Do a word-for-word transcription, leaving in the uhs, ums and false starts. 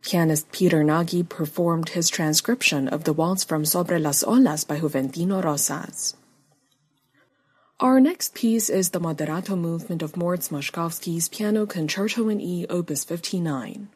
Pianist Peter Nagy performed his transcription of the waltz from Sobre las Olas by Juventino Rosas. Our next piece is the Moderato movement of Moritz Moszkowski's Piano Concerto in E, Opus fifty-nine.